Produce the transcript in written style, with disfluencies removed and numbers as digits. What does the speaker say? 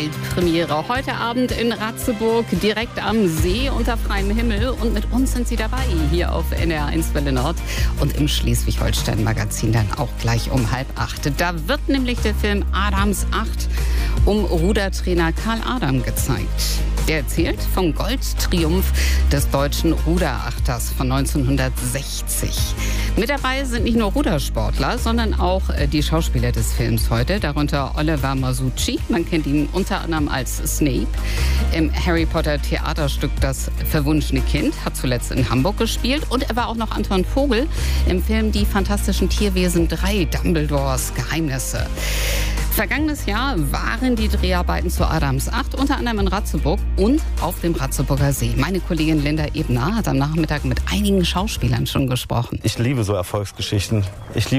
Weltpremiere. Heute Abend in Ratzeburg, direkt am See unter freiem Himmel. Und mit uns sind Sie dabei, hier auf NDR1 Welle Nord und im Schleswig-Holstein-Magazin dann auch gleich um 7:30. Da wird nämlich der Film Adams 8 um Rudertrainer Karl Adam gezeigt. Der erzählt vom Goldtriumph des deutschen Ruderachters von 1960. Mit dabei sind nicht nur Rudersportler, sondern auch die Schauspieler des Films heute, darunter Oliver Masucci. Man kennt ihn unter anderem als Snape. Im Harry Potter Theaterstück Das verwunschene Kind, hat zuletzt in Hamburg gespielt. Und er war auch noch Anton Vogel im Film Die Fantastischen Tierwesen 3, Dumbledores Geheimnisse. Vergangenes Jahr waren die Dreharbeiten zu Adams 8 unter anderem in Ratzeburg und auf dem Ratzeburger See. Meine Kollegin Linda Ebner hat am Nachmittag mit einigen Schauspielern schon gesprochen. Ich liebe so Erfolgsgeschichten. Ich liebe